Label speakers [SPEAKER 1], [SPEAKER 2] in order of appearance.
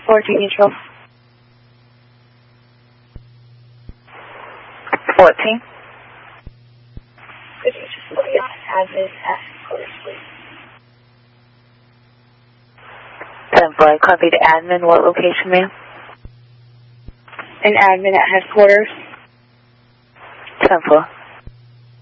[SPEAKER 1] 4G neutral.
[SPEAKER 2] 14.
[SPEAKER 1] Admin at headquarters, please.
[SPEAKER 2] 10-4, copy the admin. What location, ma'am?
[SPEAKER 1] An admin at headquarters.
[SPEAKER 2] 10-4.